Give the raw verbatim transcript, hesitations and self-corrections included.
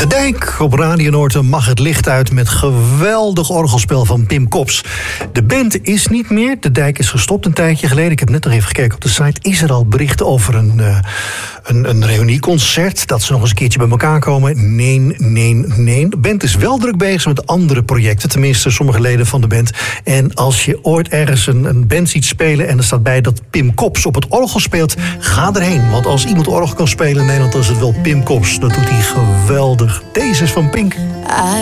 Dijk op Radio Noord mag het licht uit met geweldig orgelspel van Pim Kops. De band is niet meer. De Dijk is gestopt een tijdje geleden. Ik heb net nog even gekeken op de site. Is er al bericht over een, uh, een, een reunieconcert? Dat ze nog eens een keertje bij elkaar komen? Nee, nee, nee. De band is wel druk bezig met andere projecten. Tenminste, sommige leden van de band. En als je ooit ergens een, een band ziet spelen en er staat bij dat Pim Kops op het orgel speelt, ga erheen. Want als iemand orgel kan spelen in Nederland, dan is het wel Pim Kops. Dat doet hij geweldig. Deze is van Pink.